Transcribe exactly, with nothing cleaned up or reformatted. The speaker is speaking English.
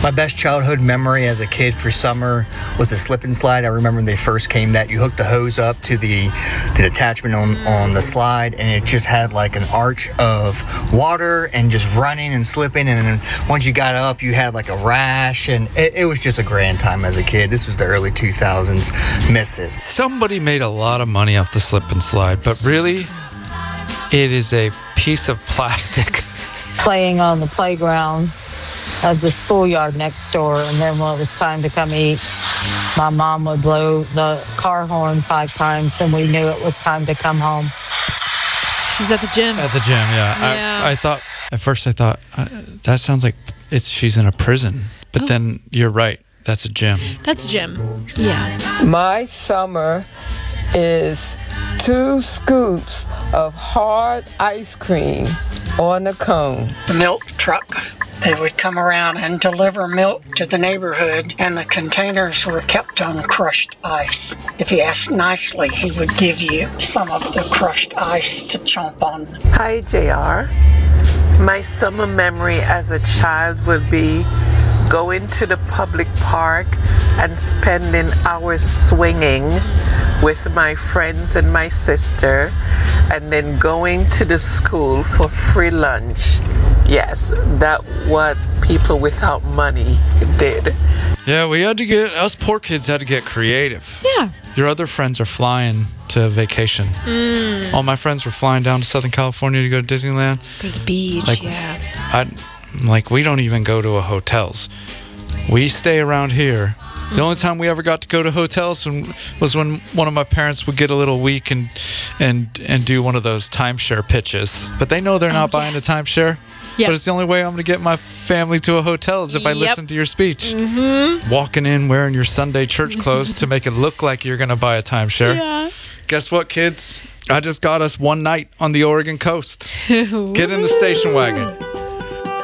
My best childhood memory as a kid for summer was the slip and slide. I remember when they first came that you hooked the hose up to the, the attachment on, on the slide, and it just had like an arch of water and just running and slipping, and then once you got up you had like a rash, and it, it was just a grand time as a kid. This was the early two thousands. Miss it. Somebody made a lot of money off the slip and slide, but really it is a piece of plastic. Playing on the playground of the schoolyard next door, and then when it was time to come eat, my mom would blow the car horn five times, and we knew it was time to come home. She's at the gym. At the gym, yeah. Yeah. I, I thought, at first I thought, uh, that sounds like it's she's in a prison. But Oh. then you're right. That's a gym. That's gym. Yeah. My summer is two scoops of hard ice cream on a cone. The milk truck. They would come around and deliver milk to the neighborhood, and the containers were kept on crushed ice. If you asked nicely, he would give you some of the crushed ice to chomp on. Hi, J R. My summer memory as a child would be going to the public park and spending hours swinging with my friends and my sister, and then going to the school for free lunch. Yes, that's what people without money did. Yeah, we had to get, us poor kids had to get creative. Yeah. Your other friends are flying to vacation. Mm. All my friends were flying down to Southern California to go to Disneyland. Go to the beach, Like, yeah. I, like, we don't even go to a hotels. We stay around here. The only time we ever got to go to hotels was when one of my parents would get a little weak and and and do one of those timeshare pitches. But they know they're not Oh, buying yeah. a timeshare. Yep. But it's the only way I'm going to get my family to a hotel is if I Yep. listen to your speech. Mm-hmm. Walking in wearing your Sunday church clothes to make it look like you're going to buy a timeshare. Yeah. Guess what, kids? I just got us one night on the Oregon coast. Get in the station wagon.